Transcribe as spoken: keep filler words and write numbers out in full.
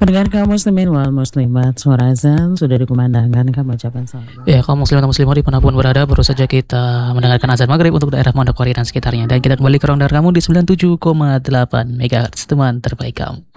Pendengar kaum muslimin wal muslimat, suara azan sudah dikumandangkan, kami ucapkan selamat. Ya, kaum muslim dan muslimah dimanapun berada, baru saja kita mendengarkan azan maghrib untuk daerah Manokwari dan sekitarnya. Dan kita kembali ke rondar kamu di sembilan puluh tujuh koma delapan megahertz, teman terbaik kamu.